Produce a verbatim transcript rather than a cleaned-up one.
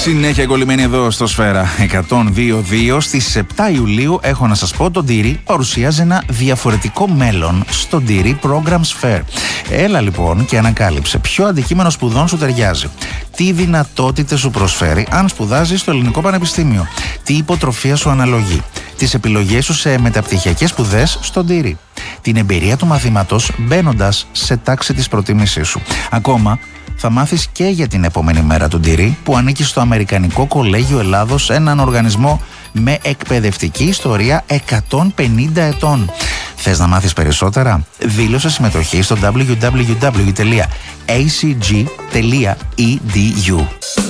Συνέχεια κολλημένη εδώ στο Σφαίρα εκατόν δύο κόμμα δύο. Στις επτά Ιουλίου έχω να σας πω, το Ντυρί παρουσιάζει ένα διαφορετικό μέλλον στο Ντυρί Programs Fair. Έλα λοιπόν και ανακάλυψε ποιο αντικείμενο σπουδών σου ταιριάζει. Τι δυνατότητες σου προσφέρει αν σπουδάζεις στο Ελληνικό Πανεπιστήμιο. Τι υποτροφία σου αναλογεί. Τις επιλογές σου σε μεταπτυχιακές σπουδές στο Ντυρί. Την εμπειρία του μαθήματος μπαίνοντας σε τάξη της προτίμησής σου. Ακόμα θα μάθεις και για την επόμενη μέρα του Ντυρί που ανήκει στο Αμερικανικό Κολέγιο Ελλάδος, έναν οργανισμό με εκπαιδευτική ιστορία εκατόν πενήντα ετών. Θες να μάθεις περισσότερα? Δήλωσε συμμετοχή στο double-u double-u double-u τελεία a c g τελεία e d u.